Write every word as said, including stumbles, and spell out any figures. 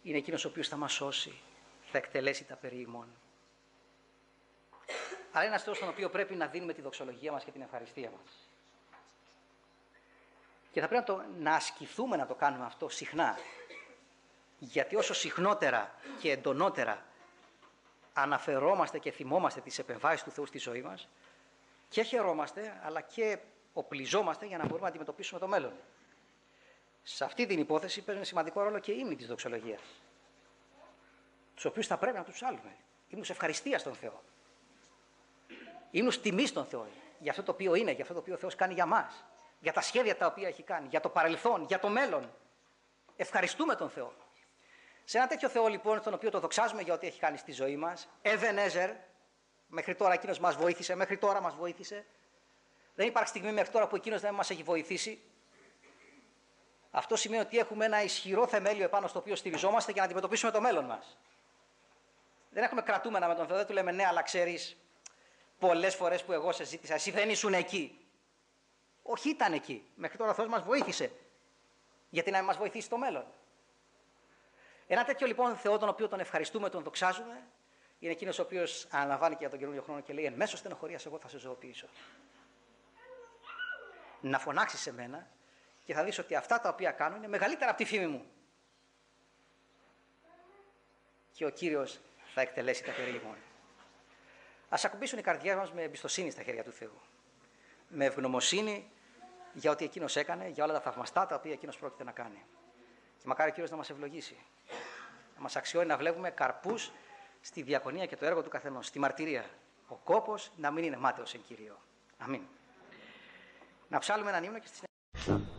είναι εκείνος ο οποίος θα μας σώσει, θα εκτελέσει τα περί ημών. Αλλά είναι ένας Θεός στον οποίο πρέπει να δίνουμε τη δοξολογία μας και την ευχαριστία μας. Και θα πρέπει να, το, να ασκηθούμε να το κάνουμε αυτό συχνά. Γιατί όσο συχνότερα και εντονότερα αναφερόμαστε και θυμόμαστε τις επεμβάσεις του Θεού στη ζωή μας, και χαιρόμαστε αλλά και οπλιζόμαστε για να μπορούμε να αντιμετωπίσουμε το μέλλον. Σε αυτή την υπόθεση παίζουν σημαντικό ρόλο και οι ύμνοι της δοξολογίας, τους οποίους θα πρέπει να τους ψάλουμε. Ύμνους ευχαριστίας στον Θεό. Ύμνους τιμής στον Θεό για αυτό το οποίο είναι, για αυτό το οποίο ο Θεός κάνει για μας, για τα σχέδια τα οποία έχει κάνει, για το παρελθόν, για το μέλλον. Ευχαριστούμε τον Θεό. Σε ένα τέτοιο Θεό λοιπόν, στον οποίο το δοξάζουμε για ό,τι έχει κάνει στη ζωή μας, Εβενέζερ, μέχρι τώρα εκείνος μας βοήθησε, μέχρι τώρα μας βοήθησε. Δεν υπάρχει στιγμή μέχρι τώρα που εκείνος δεν μας έχει βοηθήσει. Αυτό σημαίνει ότι έχουμε ένα ισχυρό θεμέλιο επάνω στο οποίο στηριζόμαστε για να αντιμετωπίσουμε το μέλλον μας. Δεν έχουμε κρατούμενα με τον Θεό, δεν του λέμε ναι, αλλά ξέρεις, πολλές φορές που εγώ σε ζήτησα, εσύ δεν ήσουν εκεί. Όχι, ήταν εκεί. Μέχρι τώρα ο Θεός μας βοήθησε. Γιατί να μην μας βοηθήσει το μέλλον. Ένα τέτοιο λοιπόν Θεό, τον οποίο τον ευχαριστούμε, τον δοξάζουμε, είναι εκείνος ο οποίος αναλαμβάνει και για τον καινούριο χρόνο και λέει: εν μέσω στενοχωρίας εγώ θα σε ζωοποιήσω. Να φωνάξεις σε μένα και θα δεις ότι αυτά τα οποία κάνω είναι μεγαλύτερα από τη φήμη μου. Και ο Κύριος θα εκτελέσει τα περί ημών. Ας ακουμπήσουν οι καρδιές μας με εμπιστοσύνη στα χέρια του Θεού. Με ευγνωμοσύνη για ό,τι εκείνος έκανε, για όλα τα θαυμαστά τα οποία εκείνος πρόκειται να κάνει. Και μακάρι ο Κύριος να μας ευλογήσει. Να μας αξιώνει να βλέπουμε καρπούς στη διακονία και το έργο του καθενός, στη μαρτυρία. Ο κόπος να μην είναι μάταιος εν Κύριο. Αμήν. Να ψάλουμε έναν ύμνο και στη συνέχεια.